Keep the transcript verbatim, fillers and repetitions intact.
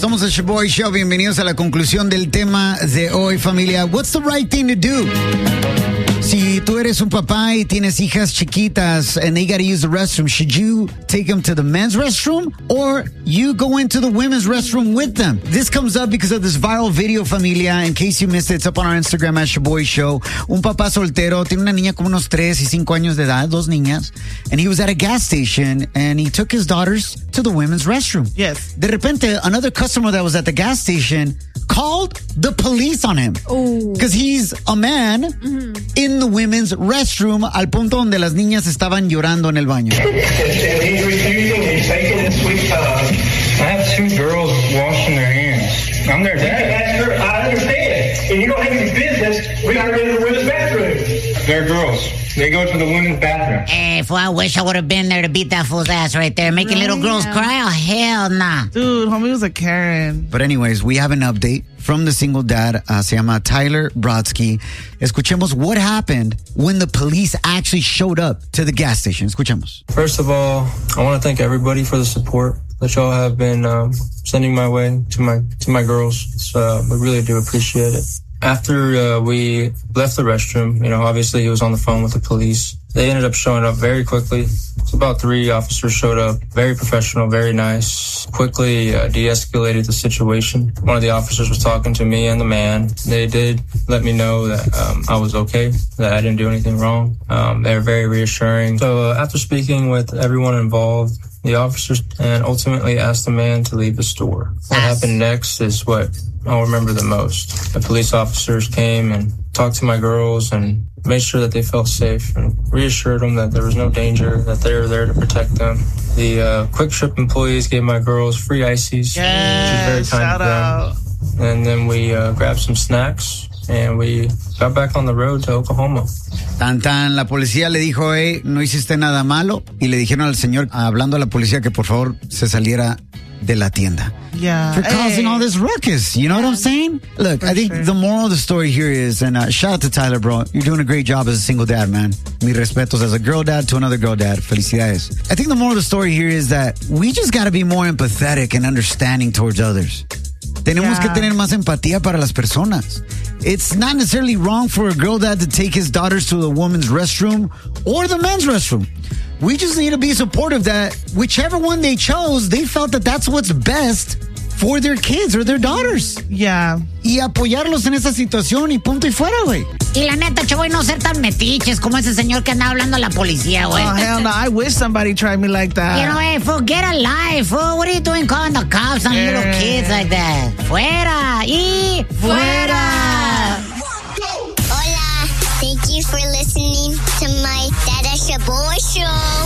Somos el Shaboy Show. Bienvenidos a la conclusión del tema de hoy, familia. What's the right thing to do? Si tú eres un papá y tienes hijas chiquitas and they gotta use the restroom, should you take them to the men's restroom or you go into the women's restroom with them? This comes up because of this viral video, familia. In case you missed it, it's up on our Instagram at Shaboy Show. Un papá soltero tiene una niña como unos tres y cinco años de edad, dos niñas, and he was at a gas station and he took his daughters to the women's restroom. Yes. De repente, another customer that was at the gas station called the police on him. Because he's a man mm-hmm. in the women's restroom, al punto donde las niñas estaban llorando en el baño. And he's refusing, he's taking his sweet time. I have two girls washing their hands. I'm their dad. That's her, I understand. And you don't have any business. We gotta go to the women's bathroom. They're girls. They go to the women's bathroom. Hey, fool, I wish I would have been there to beat that fool's ass right there. Making Right, little girls yeah. cry? Oh, hell nah. Dude, homie was a Karen. But anyways, we have an update from the single dad. Uh, se llama Tyler Brodsky. Escuchemos what happened when the police actually showed up to the gas station. Escuchemos. First of all, I want to thank everybody for the support that y'all have been um, sending my way to my to my girls. So, uh, we really do appreciate it. After uh, we left the restroom, you know, obviously he was on the phone with the police. They ended up showing up very quickly. It's about three officers showed up, very professional, very nice, quickly uh, de-escalated the situation. One of the officers was talking to me and the man. They did let me know that um, I was okay, that I didn't do anything wrong. Um, they were very reassuring. So uh, after speaking with everyone involved, the officers and ultimately asked the man to leave the store. What happened next is what I'll remember the most. The police officers came and talked to my girls and made sure that they felt safe and reassured them that there was no danger, that they were there to protect them. The uh, Quick Trip employees gave my girls free ices, Yes, which is very kind shout out. of them. And then we uh, grabbed some snacks and we got back on the road to Oklahoma. Tan tan, la policía le dijo, hey, no hiciste nada malo. Y le dijeron al señor, hablando a la policía, que por favor se saliera de la tienda. Yeah. For causing Hey. all this ruckus. You know what I'm saying? Look, For I think sure. the moral of the story here is, and uh, shout out to Tyler, bro. You're doing a great job as a single dad, man. Mi respetos as a girl dad to another girl dad. Felicidades. I think the moral of the story here is that we just got to be more empathetic and understanding towards others. Tenemos Yeah. que tener más empatía para las personas. It's not necessarily wrong for a girl dad to take his daughters to the woman's restroom or the men's restroom. We just need to be supportive that whichever one they chose, they felt that that's what's best for their kids or their daughters. Yeah. Y apoyarlos en esa situación y punto y fuera, güey. Y la neta, Chaboy, no ser tan metiches como ese señor que anda hablando a la policía, güey. Oh, hell no. I wish somebody tried me like that. You know, hey, fool, get a life, fool. What are you doing calling the cops on Yeah. little kids like that? Fuera y fuera. Hola, thank you for listening to my Dada Shaboy Show.